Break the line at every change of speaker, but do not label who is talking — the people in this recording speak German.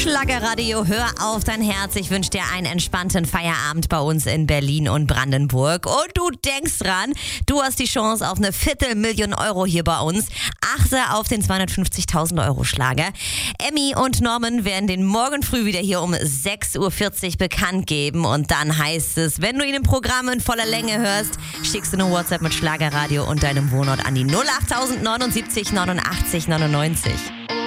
Schlagerradio, hör auf dein Herz. Ich wünsche dir einen entspannten Feierabend bei uns in Berlin und Brandenburg. Und du denkst dran, du hast die Chance auf eine Viertelmillion € hier bei uns. Achte auf den 250.000 € Schlager. Emmy und Norman werden den morgen früh wieder hier um 6.40 Uhr bekannt geben. Und dann heißt es, wenn du ihn im Programm in voller Länge hörst, schickst du eine WhatsApp mit Schlagerradio und deinem Wohnort an die 08079 89 99.